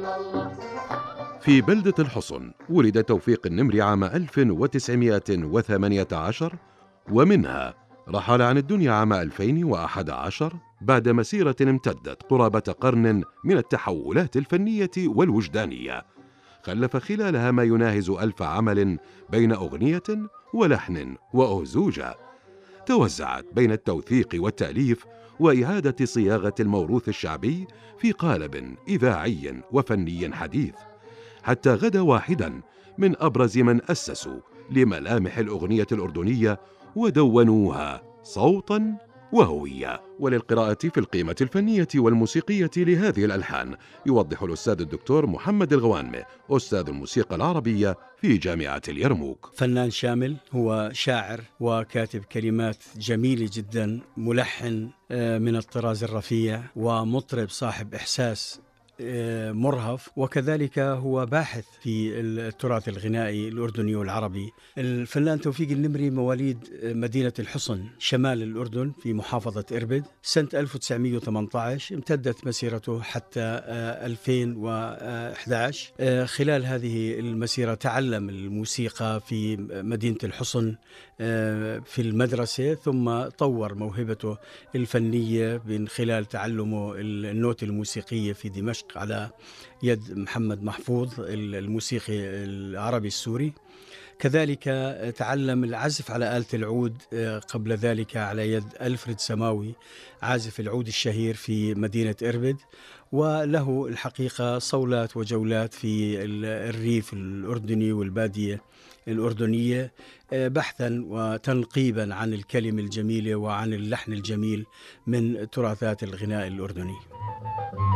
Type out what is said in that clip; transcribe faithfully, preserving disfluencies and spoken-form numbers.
في بلدة الحصن ولد توفيق النمري عام ألف وتسعمائة وثمانية عشر، ومنها رحل عن الدنيا عام ألفين وأحد عشر بعد مسيرة امتدت قرابة قرن من التحولات الفنية والوجدانية. خلف خلالها ما يناهز ألف عمل بين أغنية ولحن وأهزوجة، توزعت بين التوثيق والتأليف وإعادة صياغة الموروث الشعبي في قالب إذاعي وفني حديث، حتى غدا واحدا من أبرز من أسسوا لملامح الأغنية الأردنية ودونوها صوتا وهوية. وللقراءة في القيمة الفنية والموسيقية لهذه الألحان يوضح الأستاذ الدكتور محمد الغوانمة، أستاذ الموسيقى العربية في جامعة اليرموك. فنان شامل، هو شاعر وكاتب كلمات جميلة جدا، ملحن من الطراز الرفيع، ومطرب صاحب إحساس مرهف، وكذلك هو باحث في التراث الغنائي الأردني والعربي. الفنان توفيق النمري مواليد مدينة الحصن شمال الأردن في محافظة إربد سنة ألف وتسعمائة وثمانية عشر، امتدت مسيرته حتى ألفين وأحد عشر. خلال هذه المسيرة تعلم الموسيقى في مدينة الحصن في المدرسة، ثم طور موهبته الفنية من خلال تعلمه النوت الموسيقية في دمشق على يد محمد محفوظ الموسيقي العربي السوري. كذلك تعلم العزف على آلة العود قبل ذلك على يد ألفريد سماوي عازف العود الشهير في مدينة إربد، وله الحقيقة صولات وجولات في الريف الأردني والبادية الأردنية، بحثا وتنقيبا عن الكلمة الجميلة وعن اللحن الجميل من تراثات الغناء الأردني.